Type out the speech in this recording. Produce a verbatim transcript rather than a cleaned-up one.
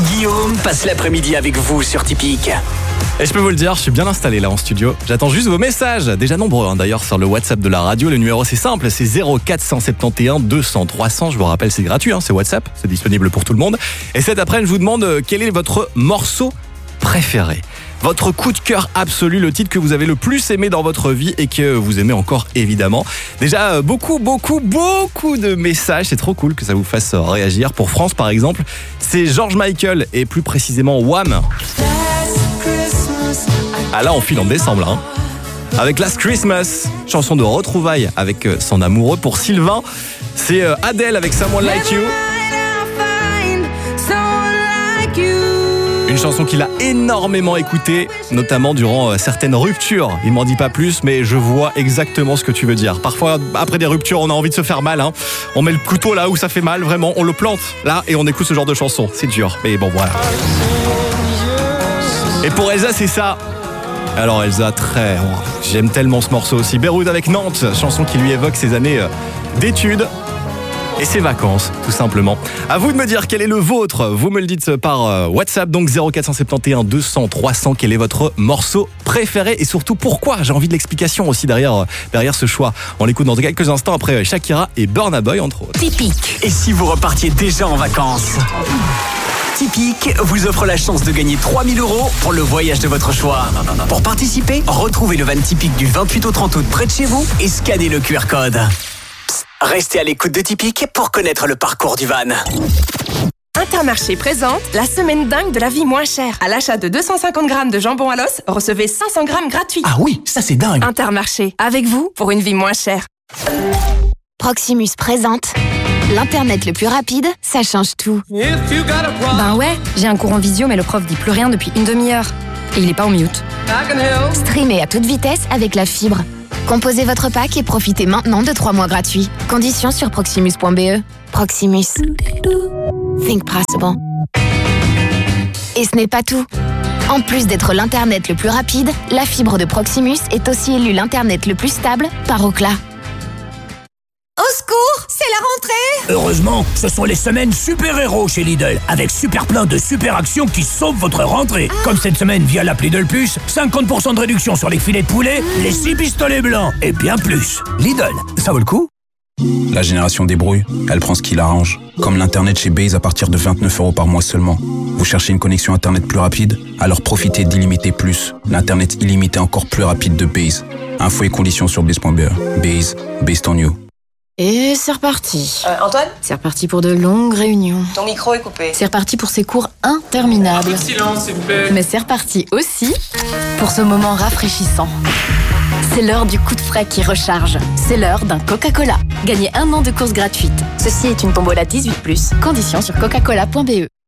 Guillaume passe l'après-midi avec vous sur Tipeee. Et je peux vous le dire, je suis bien installé là en studio. J'attends juste vos messages, déjà nombreux hein, d'ailleurs sur le WhatsApp de la radio. Le numéro c'est simple, c'est zéro quatre cent soixante-onze deux cents trois cents. Je vous rappelle, c'est gratuit, hein, c'est WhatsApp, c'est disponible pour tout le monde. Et cet après, je vous demande euh, quel est votre morceau préféré, votre coup de cœur absolu, le titre que vous avez le plus aimé dans votre vie et que vous aimez encore évidemment. Déjà euh, beaucoup, beaucoup, beaucoup de messages, c'est trop cool que ça vous fasse euh, réagir. Pour France par exemple, c'est George Michael et plus précisément Wham. Ah là on file en décembre hein. Avec Last Christmas, chanson de retrouvailles avec son amoureux. Pour Sylvain, c'est Adele avec Someone Like You. Une chanson qu'il a énormément écoutée, notamment durant certaines ruptures. Il m'en dit pas plus, mais je vois exactement ce que tu veux dire. Parfois, après des ruptures, on a envie de se faire mal. Hein. On met le couteau là où ça fait mal, vraiment. On le plante là et on écoute ce genre de chanson. C'est dur, mais bon voilà. Et pour Elsa, c'est ça. Alors Elsa, très... Oh, j'aime tellement ce morceau aussi. Beyrouth avec Nantes, chanson qui lui évoque ses années d'études et ses vacances, tout simplement. À vous de me dire quel est le vôtre. Vous me le dites par WhatsApp, donc zéro quatre cent soixante-onze deux cents trois cents. Quel est votre morceau préféré et surtout pourquoi? J'ai envie de l'explication aussi derrière, derrière ce choix. On l'écoute dans quelques instants après Shakira et Burna Boy, entre autres. Tipeee. Et si vous repartiez déjà en vacances? Tipeee vous offre la chance de gagner trois mille euros pour le voyage de votre choix. Pour participer, retrouvez le van Tipeee du vingt-huit au trente août près de chez vous et scannez le Q R code. Psst, restez à l'écoute de Tipeee pour connaître le parcours du van. Intermarché présente la semaine dingue de la vie moins chère. À l'achat de deux cent cinquante grammes de jambon à l'os, recevez cinq cents grammes gratuits. Ah oui, ça c'est dingue. Intermarché, avec vous pour une vie moins chère. Proximus présente l'Internet le plus rapide, ça change tout. Ben ouais, j'ai un cours en visio mais le prof dit plus rien depuis une demi-heure. Et il est pas en mute. Streamez à toute vitesse avec la fibre. Composez votre pack et profitez maintenant de trois mois gratuits. Conditions sur proximus point b e. Proximus. Think possible. Et ce n'est pas tout. En plus d'être l'Internet le plus rapide, la fibre de Proximus est aussi élue l'Internet le plus stable par Ookla. Au secours, c'est la rentrée! Heureusement, ce sont les semaines super-héros chez Lidl, avec super plein de super actions qui sauvent votre rentrée. Ah. Comme cette semaine via l'appli Lidl Plus, cinquante pour cent de réduction sur les filets de poulet, mmh. les six pistolets blancs et bien plus. Lidl, ça vaut le coup? La génération débrouille, elle prend ce qui l'arrange. Comme l'internet chez Base à partir de vingt-neuf euros par mois seulement. Vous cherchez une connexion internet plus rapide? Alors profitez d'Illimité Plus, l'internet illimité encore plus rapide de Base. Infos et conditions sur base point b e. Base, based on you. Et c'est reparti. Euh, Antoine? C'est reparti pour de longues réunions. Ton micro est coupé. C'est reparti pour ces cours interminables. Silence, s'il vous plaît. Mais c'est reparti aussi pour ce moment rafraîchissant. C'est l'heure du coup de frais qui recharge. C'est l'heure d'un Coca-Cola. Gagnez un an de courses gratuites. Ceci est une tombola dix-huit plus. Conditions sur coca cola point b e.